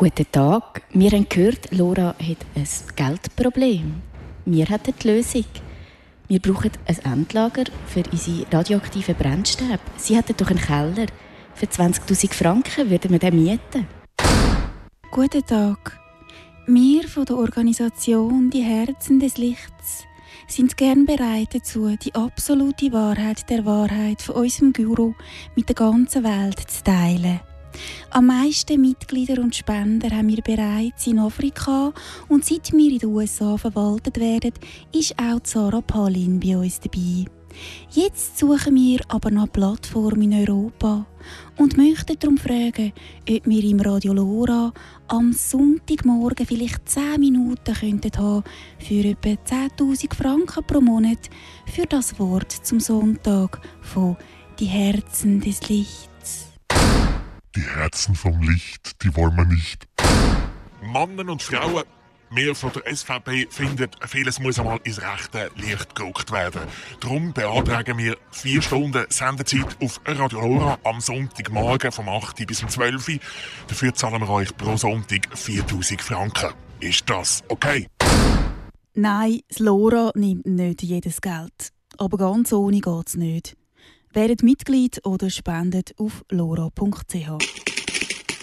Guten Tag. Wir haben gehört, Laura hat ein Geldproblem. Wir hätten die Lösung. Wir brauchen ein Endlager für unsere radioaktiven Brennstäbe. Sie hätten doch einen Keller. Für 20'000 Franken würden wir den mieten. Guten Tag. Wir von der Organisation «Die Herzen des Lichts» sind gern bereit dazu, die absolute Wahrheit der Wahrheit von unserem Guru mit der ganzen Welt zu teilen. Am meisten Mitglieder und Spender haben wir bereits in Afrika und seit wir in den USA verwaltet werden, ist auch Sarah Palin bei uns dabei. Jetzt suchen wir aber nach Plattformen in Europa und möchten darum fragen, ob wir im Radio Lora am Sonntagmorgen vielleicht 10 Minuten könnten haben für etwa 10'000 Franken pro Monat für das Wort zum Sonntag von «Die Herzen des Lichts». Die Herzen vom Licht, die wollen wir nicht. Männer und Frauen, wir von der SVP finden, vieles muss einmal ins rechte Licht gerückt werden. Darum beantragen wir 4 Stunden Sendezeit auf Radio Lora am Sonntagmorgen vom 8 bis 12 Uhr. Dafür zahlen wir euch pro Sonntag 4'000 Franken. Ist das okay? Nein, das Lora nimmt nicht jedes Geld. Aber ganz ohne geht's nicht. Werdet Mitglied oder spendet auf lora.ch.